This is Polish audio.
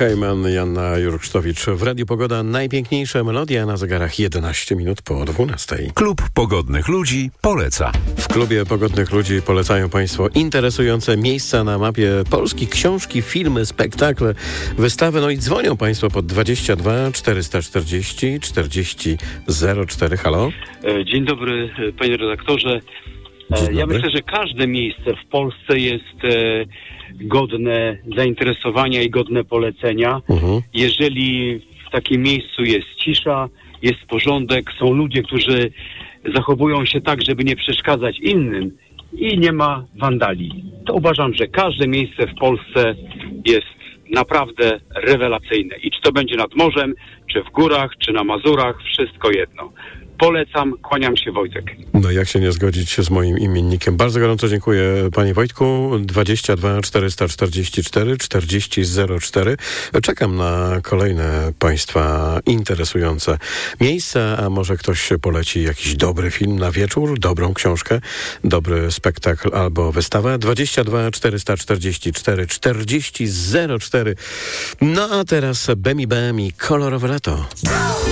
Hejman, Joanna Jurksztowicz. W Radiu Pogoda najpiękniejsze melodie, a na zegarach 11 minut po 12. Klub Pogodnych Ludzi poleca. W Klubie Pogodnych Ludzi polecają Państwo interesujące miejsca na mapie Polski, książki, filmy, spektakle, wystawy. No i dzwonią Państwo pod 22 440 40 04. Halo? Dzień dobry, panie redaktorze. Ja myślę, że każde miejsce w Polsce jest godne zainteresowania i godne polecenia. Jeżeli w takim miejscu jest cisza, jest porządek, są ludzie, którzy zachowują się tak, żeby nie przeszkadzać innym i nie ma wandali, to uważam, że każde miejsce w Polsce jest naprawdę rewelacyjne. I czy to będzie nad morzem, czy w górach, czy na Mazurach, wszystko jedno. Polecam, kłaniam się, Wojtek. No jak się nie zgodzić z moim imiennikiem. Bardzo gorąco dziękuję, panie Wojtku. 22 444 40 04. Czekam na kolejne Państwa interesujące miejsca, a może ktoś poleci jakiś dobry film na wieczór, dobrą książkę, dobry spektakl albo wystawę. 22 444 40 04. No a teraz Bemi kolorowe lato.